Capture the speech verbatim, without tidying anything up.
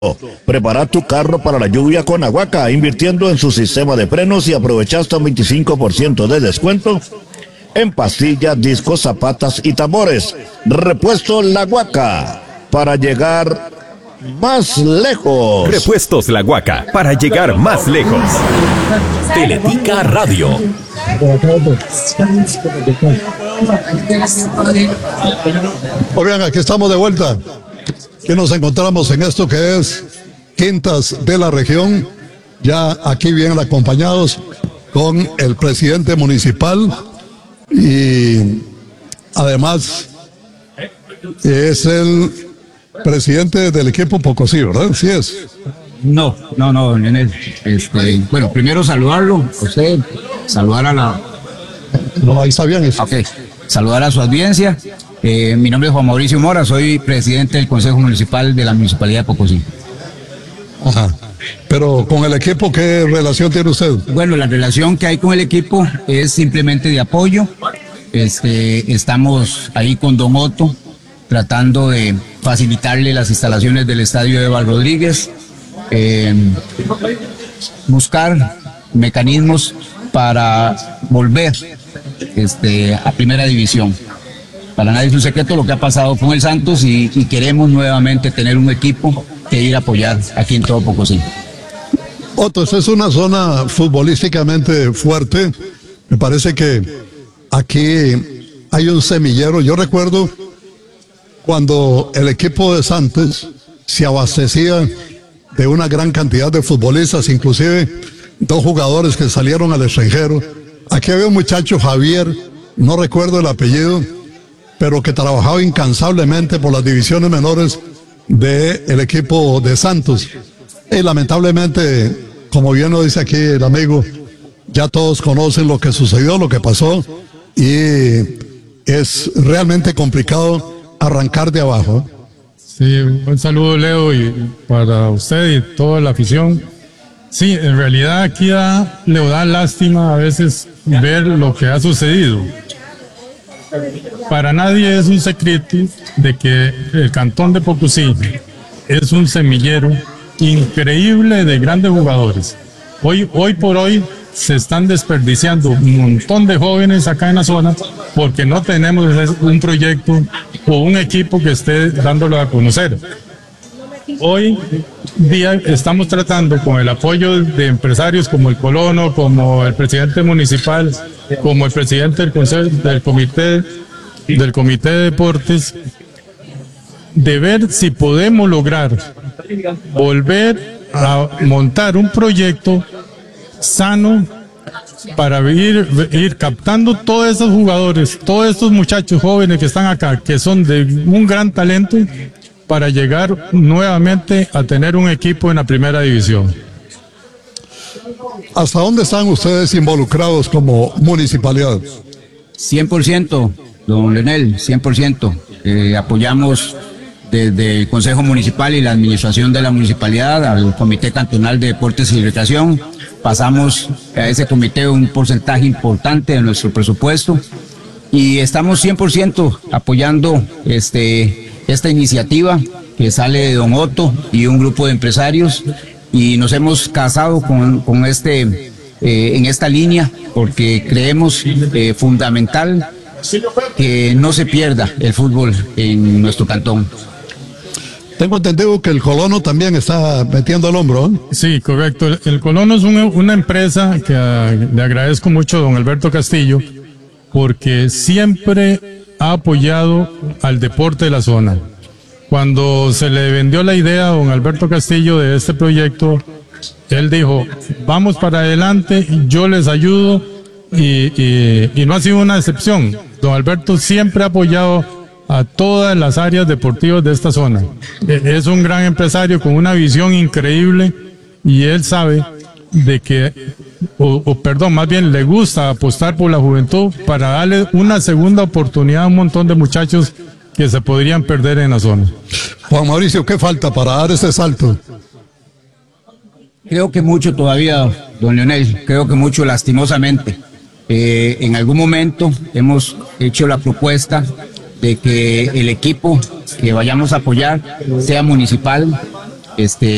Prepara tu carro para la lluvia con Aguaca, invirtiendo en su sistema de frenos y aprovecha hasta un veinticinco por ciento de descuento en pastillas, discos, zapatas y tambores. Repuesto La Aguaca, para llegar más lejos. Repuestos La Aguaca, para llegar más lejos. Teletica Radio. Oigan, aquí estamos de vuelta. Que nos encontramos en esto que es Quintas de la Región, ya aquí bien acompañados con el presidente municipal y además es el presidente del equipo Pocosí, ¿verdad? Sí es. No, no, no, Leonel. Este, bueno, primero saludarlo a usted, saludar a la... No, ahí está bien eso. Ok, saludar a su audiencia. Eh, mi nombre es Juan Mauricio Mora, soy presidente del Consejo Municipal de la Municipalidad de Pocosí. Ajá. Pero con el equipo, ¿qué relación tiene usted? Bueno, la relación que hay con el equipo es simplemente de apoyo. Este, estamos ahí con Don Otto, tratando de facilitarle las instalaciones del estadio de Val Rodríguez, eh, buscar mecanismos para volver este, a primera división. Para nadie es un secreto lo que ha pasado con el Santos y, y queremos nuevamente tener un equipo que ir a apoyar aquí en todo Pocosí. Otto, esta es una zona futbolísticamente fuerte. Me parece que aquí hay un semillero. Yo recuerdo cuando el equipo de Santos se abastecía de una gran cantidad de futbolistas, inclusive dos jugadores que salieron al extranjero. Aquí había un muchacho, Javier, no recuerdo el apellido, pero que trabajaba incansablemente por las divisiones menores del equipo de Santos. Y lamentablemente, como bien lo dice aquí el amigo, ya todos conocen lo que sucedió, lo que pasó, y es realmente complicado arrancar de abajo. Sí, un saludo, Leo, y para usted y toda la afición. Sí, en realidad aquí da, le da lástima a veces ver lo que ha sucedido. Para nadie es un secreto de que el cantón de Pocosí es un semillero increíble de grandes jugadores. Hoy, hoy por hoy se están desperdiciando un montón de jóvenes acá en la zona porque no tenemos un proyecto o un equipo que esté dándolo a conocer. Hoy día estamos tratando con el apoyo de empresarios como el Colono, como el presidente municipal, como el presidente del consejo, del comité, del comité de deportes, de ver si podemos lograr volver a montar un proyecto sano para ir, ir captando todos esos jugadores, todos estos muchachos jóvenes que están acá, que son de un gran talento, para llegar nuevamente a tener un equipo en la primera división. ¿Hasta dónde están ustedes involucrados como municipalidad? cien por ciento, don Leonel, cien por ciento. Eh, apoyamos desde el Consejo Municipal y la administración de la municipalidad al Comité Cantonal de Deportes y Recreación. Pasamos a ese comité un porcentaje importante de nuestro presupuesto y estamos cien por ciento apoyando este, esta iniciativa que sale de Don Otto y un grupo de empresarios, y nos hemos casado con, con este, eh, en esta línea porque creemos eh, fundamental que no se pierda el fútbol en nuestro cantón. Tengo entendido que el Colono también está metiendo el hombro, ¿eh? Sí, correcto. El, el Colono es una, una empresa que a, le agradezco mucho a don Alberto Castillo porque siempre ha apoyado al deporte de la zona. Cuando se le vendió la idea a don Alberto Castillo de este proyecto, él dijo, vamos para adelante, yo les ayudo, y, y, y no ha sido una excepción. Don Alberto siempre ha apoyado a todas las áreas deportivas de esta zona. Es un gran empresario con una visión increíble y él sabe de que, o, o perdón, más bien le gusta apostar por la juventud para darle una segunda oportunidad a un montón de muchachos que se podrían perder en la zona. Juan Mauricio, ¿qué falta para dar ese salto? Creo que mucho todavía, don Leonel, creo que mucho lastimosamente. Eh, en algún momento hemos hecho la propuesta de que el equipo que vayamos a apoyar sea municipal, este